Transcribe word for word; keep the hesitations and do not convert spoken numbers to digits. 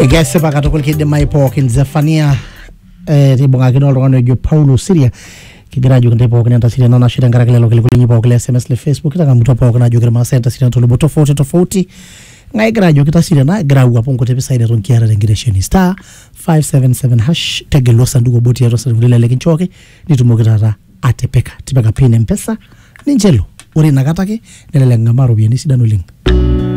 Egese pakatokol kide mai pokin Zefania eh tibonga kino olongano jo Paulo Siria kigirajo kende pokin anta Siria nona shida ngarakile lokile kulinyi pokin S M S le Facebook kitanga mtu pokin na jogera masenta Siria tolo tofauti tofauti ngai girajo kita Siria na grawu apongo tepe side ron kiara rengiresheni star five seven seven hash tegelo sanduko boti ya rosa vile lekinchoke nitumokitara atepeka tipeka pin mpesa ninjelo uri nakatake nelele ngamaro bieni sidano ling